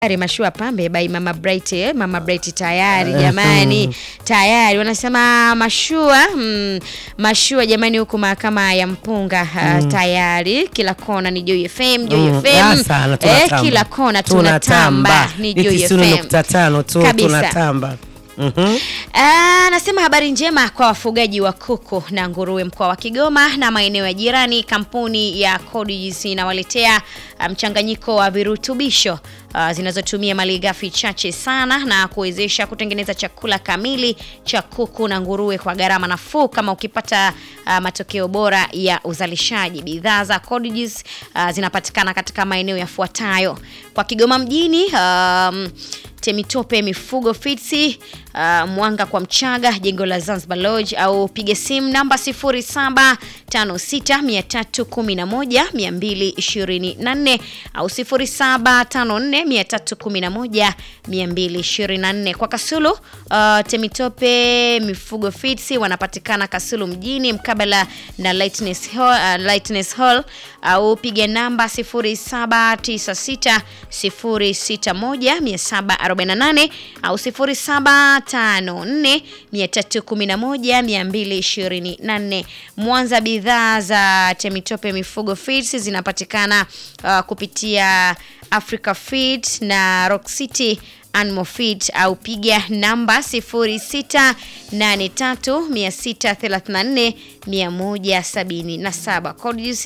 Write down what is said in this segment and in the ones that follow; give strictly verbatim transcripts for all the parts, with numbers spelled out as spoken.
Mashua pambe by Mama Bright, eh? Mama Bright tayari jamani. Tayari wanasema mashua, mm, mashua jamani huko mahakama ya Mpunga uh, tayari kila kona ni Joy F M, Joy F M. Sana, eh, kila kona tunatamba ni Joy F M. tano tu tunatamba. Mhm. Ah, nasema habari njema kwa wafugaji wa kuku na nguruwe mkoa wa Kigoma na maeneo ya jirani. Kampuni ya Codegis inawaletea mchanganyiko um, wa virutubisho uh, zinazotumia malighafi chache sana na kuwezesha kutengeneza chakula kamili cha kuku na nguruwe kwa gharama nafuu kama ukipata uh, matokeo bora ya uzalishaji. Bidhaa za Codegis uh, zinapatikana katika maeneo yafuatayo. Kwa Kigoma mjini, um, Temitope Mifugo Fitsi, uh, Mwanga kwa Mchaga, jengo la Zanzibar Lodge, au piga simu namba sifuri saba tano sita tatu one moja mbili mbili nne au sifuri saba tano nne tatu one moja mbili mbili nne. Kwa Kasulu, uh, Temitope Mifugo Fitsi wanapatikana Kasulu mjini mkabala na Lightness Hall, uh, Lightness Hall, au piga namba sifuri saba tisa sita sifuri sita moja saba arobaini na nane au sifuri saba tano nne tatu one moja mbili mbili nne. Mwanza, bidhaa za Temitope Mifugo Feeds zinapatikana uh, kupitia Africa Feed na Rock City Animal Feed, au piga namba sifuri sita nane tatu sita three nne moja saba saba. Codegis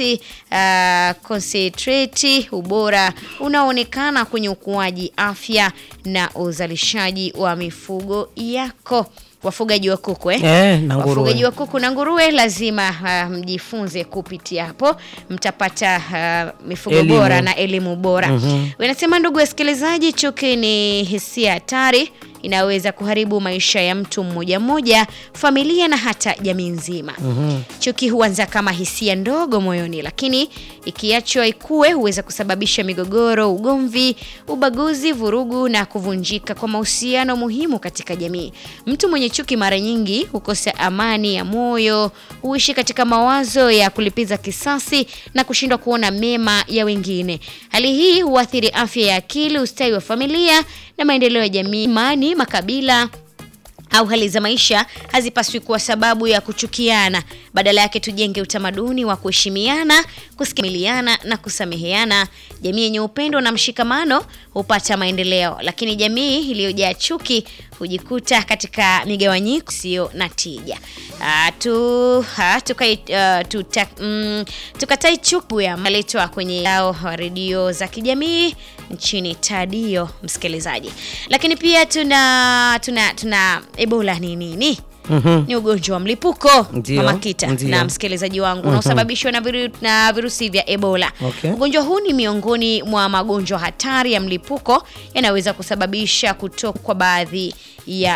uh, concentrate, ubora unaonekana kwenye ukuaji, afya na uzalishaji wa mifugo yako. Wafugaji wa kuku eh, eh na nguruwe. Wafugaji wa kuku na nguruwe lazima uh, mjifunze kupitia hapo, mtapata uh, mifugo elimu bora na elimu bora. Mm-hmm. Wanasema ndugu wasikilizaji, chuki ni hisia hatari, inaweza kuharibu maisha ya mtu mmoja mmoja, familia na hata jamii nzima. Mm-hmm. Chuki huanza kama hisia ndogo moyoni, lakini ikiachwa ikue huweza kusababisha migogoro, ugomvi, ubaguzi, vurugu na kuvunjika kwa mahusiano muhimu katika jamii. Mtu mwenye chuki mara nyingi hukosa amani ya moyo, huishi katika mawazo ya kulipiza kisasi na kushindwa kuona mema ya wengine. Hali hii huathiri afya ya akili, ustawi wa familia na maendeleo ya jamii. Imani, makabila au hali za maisha hazipaswi kuwa sababu ya kuchukiana. Badala yake tujenge utamaduni wa kuheshimiana, kusikiliana na kusameheana. Jamii yenye upendo na mshikamano hupata maendeleo, lakini jamii iliyojaa chuki hujikuta katika migawanyiko sio na tija. Ah tu ha tukai uh, tuta, mm, tukatai chuki ya maletwa kwenye yao redio za kijamii nchini Tadio, msikilizaji. Lakini pia tuna tuna tuna Ebola ni nini? Mm-hmm. Ni ugonjwa wa mlipuko Mama Kita na msikilizaji wangu, mm-hmm, unaosababishwa na, viru, na virusi vya Ebola. Okay. Ugonjwa huu ni miongoni mwa magonjwa hatari ya mlipuko yanaweza kusababisha kutoka kwa baadhi ya